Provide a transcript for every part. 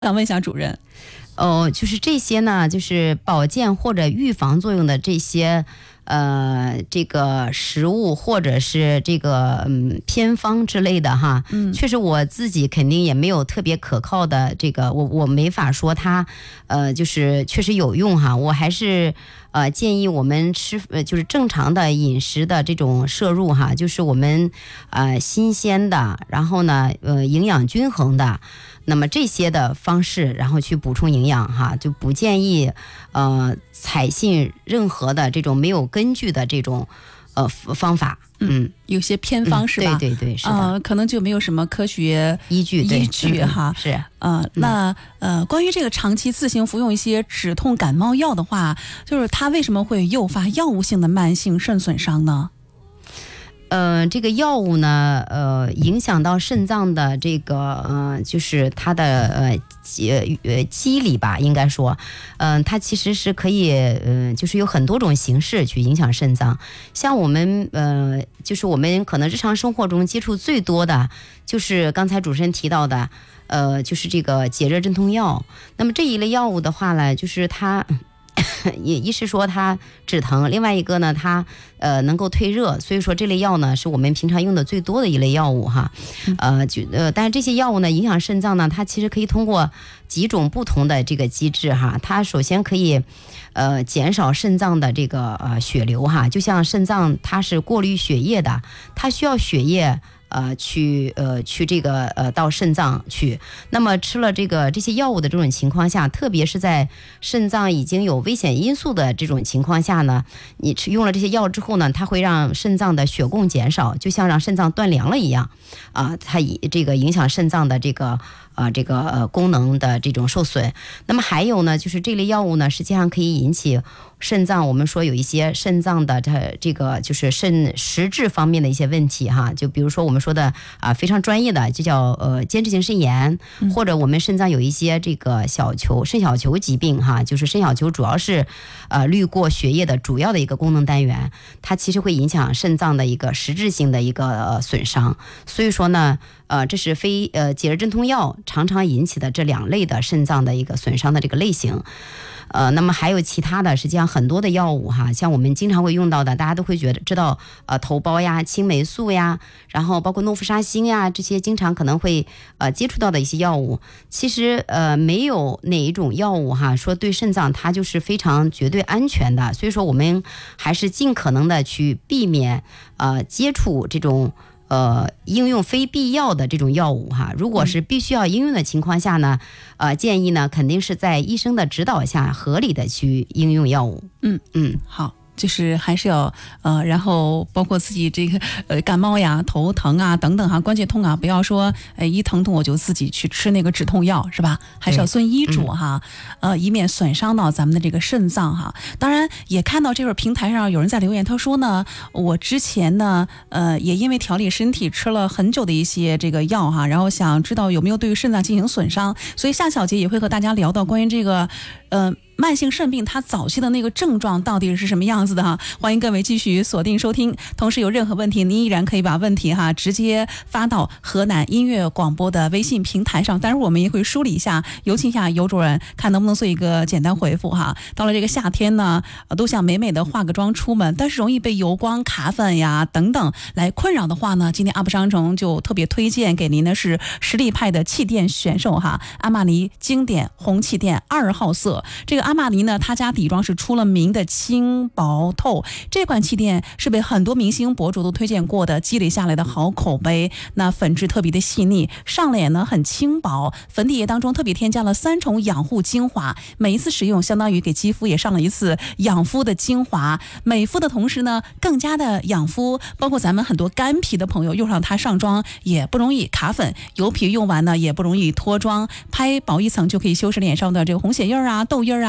想问一下主任。 就是这些呢，就是保健或者预防作用的这些这个食物或者是这个偏方之类的哈，确实我自己肯定也没有特别可靠的这个，我没法说它就是确实有用哈，我还是建议我们吃就是正常的饮食的这种摄入哈，就是我们新鲜的，然后呢营养均衡的。那么这些的方式，然后去补充营养哈，就不建议采信任何的这种没有根据的这种方法。 有些偏方是吧？ 对对是的， 可能就没有什么科学依据哈。 是那关于这个长期自行服用一些止痛感冒药的话，就是它为什么会诱发药物性的慢性肾损伤呢？ 这个药物呢，影响到肾脏的这个就是它的机理吧，应该说，它其实是可以就是有很多种形式去影响肾脏。像我们就是我们可能日常生活中接触最多的，就是刚才主持人提到的，就是这个解热镇痛药。那么这一类药物的话呢，就是它一是说它止疼，另外一个呢它能够退热，所以说这类药呢是我们平常用的最多的一类药物哈。但是这些药物呢影响肾脏呢，它其实可以通过几种不同的这个机制哈。它首先可以减少肾脏的这个血流哈，就像肾脏它是过滤血液的，它需要血液去这个到肾脏去。那么吃了这些药物的这种情况下，特别是在肾脏已经有危险因素的这种情况下呢，你用了这些药之后呢，它会让肾脏的血供减少，就像让肾脏断粮了一样它这个影响肾脏的这个功能的这种受损。那么还有呢，就是这类药物呢，实际上可以引起肾脏，我们说有一些肾脏的这个就是肾实质方面的一些问题哈，就比如说我们说的非常专业的就叫间质性肾炎，或者我们肾脏有一些这个肾小球疾病哈，就是肾小球主要是滤过血液的主要的一个功能单元，它其实会影响肾脏的一个实质性的一个损伤。所以说呢这是非解热镇痛药常常引起的这两类的肾脏的一个损伤的这个类型。那么还有其他的，实际上很多的药物哈，像我们经常会用到的，大家都会知道头孢呀、青霉素呀，然后包括诺氟沙星呀，这些经常可能会接触到的一些药物，其实没有哪一种药物哈说对肾脏它就是非常绝对安全的，所以说我们还是尽可能的去避免接触这种应用非必要的这种药物哈。如果是必须要应用的情况下呢，建议呢肯定是在医生的指导下合理的去应用药物。 好。就是还是要然后包括自己这个感冒呀、头疼啊等等哈，关节痛啊，不要说一疼痛我就自己去吃那个止痛药是吧？还是要遵医嘱哈，以免损伤到咱们的这个肾脏哈。当然也看到这会儿平台上有人在留言，他说呢，我之前呢也因为调理身体吃了很久的一些这个药哈，然后想知道有没有对于肾脏进行损伤，所以夏小姐也会和大家聊到关于这个慢性肾病它早期的那个症状到底是什么样子的哈？欢迎各位继续锁定收听，同时有任何问题您依然可以把问题哈直接发到河南音乐广播的微信平台上，但是我们也会梳理一下，有请一下尤主任看能不能做一个简单回复哈。到了这个夏天呢，都想美美的化个妆出门，但是容易被油光、卡粉呀等等来困扰的话呢，今天UP商城就特别推荐给您的是实力派的气垫选手哈，阿玛尼经典红气垫2号色。这个阿玛尼呢，他家底妆是出了名的轻薄透，这款气垫是被很多明星博主都推荐过的，积累下来的好口碑。那粉质特别的细腻，上脸呢很轻薄，粉底液当中特别添加了3重养护精华，每一次使用相当于给肌肤也上了一次养肤的精华，美肤的同时呢更加的养肤。包括咱们很多干皮的朋友用上它上妆也不容易卡粉，油皮用完呢也不容易脱妆，拍薄一层就可以修饰脸上的这个红血印啊、痘印啊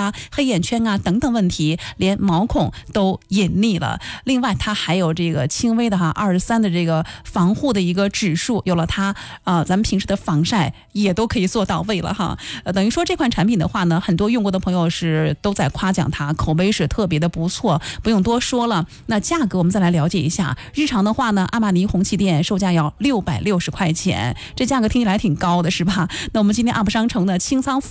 啊、黑眼圈啊等等问题，连毛孔都隐匿了。另外它还有这个轻微的23的这个防护的一个指数，有了它咱们平时的防晒也都可以做到位了哈。等于说这款产品的话呢，很多用过的朋友是都在夸奖它，口碑是特别的不错，不用多说了。那价格我们再来了解一下，日常的话呢，阿玛尼红旗店售价要660块钱，这价格听起来挺高的是吧？那我们今天 UP 商城的清仓